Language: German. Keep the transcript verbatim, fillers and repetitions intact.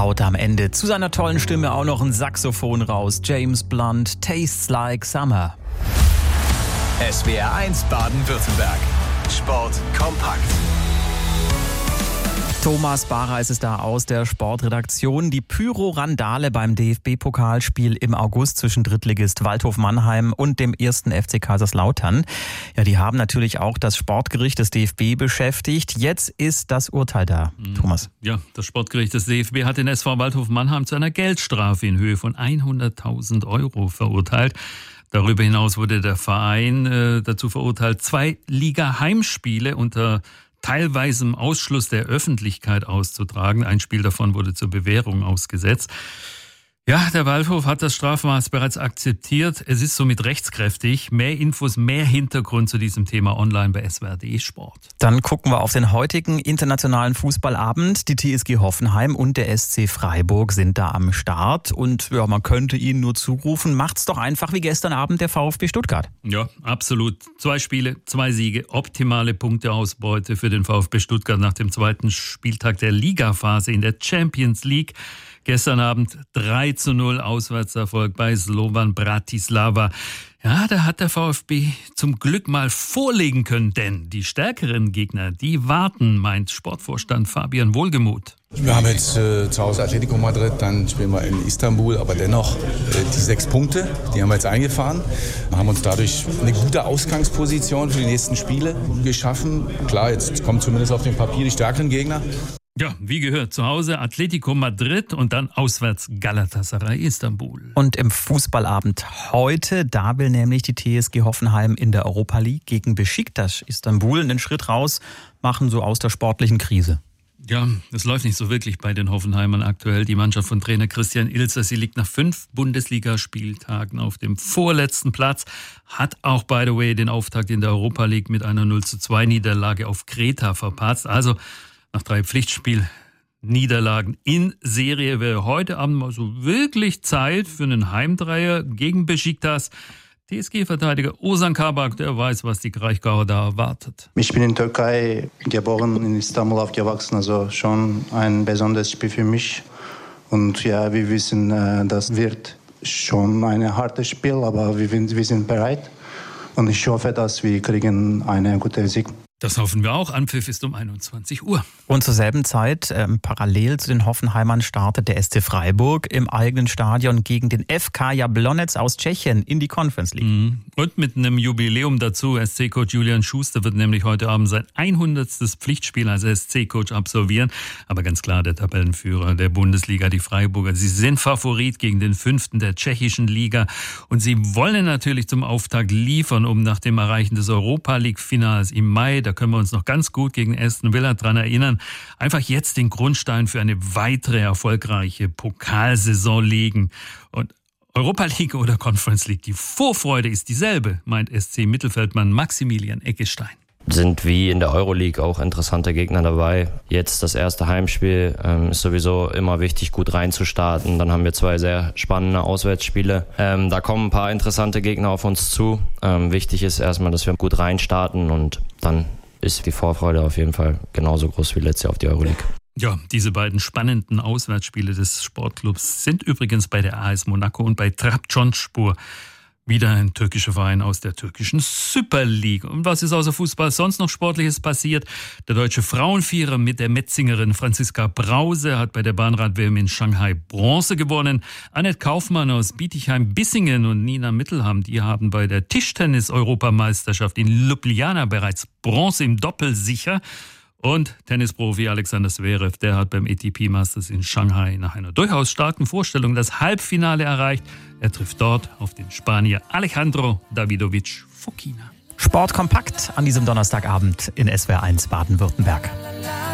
haut am Ende zu seiner tollen Stimme auch noch ein Saxophon raus. James Blunt, Tastes Like Summer. S W R eins Baden-Württemberg. Sport kompakt. Thomas Barer ist es da aus der Sportredaktion. Die Pyro-Randale beim D F B-Pokalspiel im August zwischen Drittligist Waldhof Mannheim und dem ersten F C Kaiserslautern. Ja, die haben natürlich auch das Sportgericht des D F B beschäftigt. Jetzt ist das Urteil da, mhm. Thomas. Ja, das Sportgericht des D F B hat den S V Waldhof Mannheim zu einer Geldstrafe in Höhe von hunderttausend Euro verurteilt. Darüber hinaus wurde der Verein äh, dazu verurteilt, zwei Liga-Heimspiele unter teilweisem Ausschluss der Öffentlichkeit auszutragen. Ein Spiel davon wurde zur Bewährung ausgesetzt. Ja, der Waldhof hat das Strafmaß bereits akzeptiert. Es ist somit rechtskräftig. Mehr Infos, mehr Hintergrund zu diesem Thema online bei S W R punkt de Sport. Dann gucken wir auf den heutigen internationalen Fußballabend. Die T S G Hoffenheim und der S C Freiburg sind da am Start. Und ja, man könnte ihnen nur zurufen, macht's doch einfach wie gestern Abend der VfB Stuttgart. Ja, absolut. Zwei Spiele, zwei Siege, optimale Punkteausbeute für den VfB Stuttgart nach dem zweiten Spieltag der Ligaphase in der Champions League. Gestern Abend drei zu null Auswärtserfolg bei Slovan Bratislava. Ja, da hat der VfB zum Glück mal vorlegen können, denn die stärkeren Gegner, die warten, meint Sportvorstand Fabian Wohlgemuth. Wir haben jetzt äh, zu Hause Atletico Madrid, dann spielen wir in Istanbul, aber dennoch äh, die sechs Punkte, die haben wir jetzt eingefahren. Wir haben uns dadurch eine gute Ausgangsposition für die nächsten Spiele geschaffen. Klar, jetzt kommen zumindest auf dem Papier die stärkeren Gegner. Ja, wie gehört, zu Hause Atletico Madrid und dann auswärts Galatasaray Istanbul. Und im Fußballabend heute, da will nämlich die T S G Hoffenheim in der Europa League gegen Beşiktaş Istanbul einen Schritt raus machen, so aus der sportlichen Krise. Ja, es läuft nicht so wirklich bei den Hoffenheimern aktuell. Die Mannschaft von Trainer Christian Ilzer, sie liegt nach fünf Bundesligaspieltagen auf dem vorletzten Platz, hat auch, by the way, den Auftakt in der Europa League mit einer null zu zwei Niederlage auf Kreta verpatzt. Also nach drei Pflichtspiel-Niederlagen in Serie wäre heute Abend mal so wirklich Zeit für einen Heimdreier gegen Beşiktaş. T S G-Verteidiger Ozan Kabak, der weiß, was die Kraichgauer da erwartet. Ich bin in Türkei geboren, in Istanbul aufgewachsen, also schon ein besonderes Spiel für mich. Und ja, wir wissen, das wird schon ein hartes Spiel, aber wir sind bereit. Und ich hoffe, dass wir kriegen einen guten Sieg. Das hoffen wir auch. Anpfiff ist um einundzwanzig Uhr. Und zur selben Zeit, ähm, parallel zu den Hoffenheimern, startet der S C Freiburg im eigenen Stadion gegen den F K Jablonec aus Tschechien in die Conference League. Mhm. Und mit einem Jubiläum dazu. S C-Coach Julian Schuster wird nämlich heute Abend sein hundertstes Pflichtspiel als S C-Coach absolvieren. Aber ganz klar, der Tabellenführer der Bundesliga, die Freiburger, sie sind Favorit gegen den Fünften der tschechischen Liga. Und sie wollen natürlich zum Auftakt liefern, um nach dem Erreichen des Europa-League-Finals im Mai, da können wir uns noch ganz gut gegen Aston Villa dran erinnern, einfach jetzt den Grundstein für eine weitere erfolgreiche Pokalsaison legen. Und Europa League oder Conference League, die Vorfreude ist dieselbe, meint S C-Mittelfeldmann Maximilian Eggestein. Sind wie in der Euroleague auch interessante Gegner dabei. Jetzt das erste Heimspiel ähm, ist sowieso immer wichtig, gut reinzustarten. Dann haben wir zwei sehr spannende Auswärtsspiele. Ähm, da kommen ein paar interessante Gegner auf uns zu. Ähm, wichtig ist erstmal, dass wir gut reinstarten und dann ist die Vorfreude auf jeden Fall genauso groß wie letztes Jahr auf die Euroleague. Ja, diese beiden spannenden Auswärtsspiele des Sportclubs sind übrigens bei der A S Monaco und bei Trabzonspor. Wieder ein türkischer Verein aus der türkischen Super League. Und was ist außer Fußball sonst noch Sportliches passiert? Der deutsche Frauenvierer mit der Metzingerin Franziska Brause hat bei der Bahnrad-W M in Shanghai Bronze gewonnen. Annette Kaufmann aus Bietigheim-Bissingen und Nina Mittelham, die haben bei der Tischtennis-Europameisterschaft in Ljubljana bereits Bronze im Doppel sicher. Und Tennisprofi Alexander Zverev, der hat beim A T P Masters in Shanghai nach einer durchaus starken Vorstellung das Halbfinale erreicht. Er trifft dort auf den Spanier Alejandro Davidovich Fokina. Sport kompakt an diesem Donnerstagabend in S W R eins Baden-Württemberg.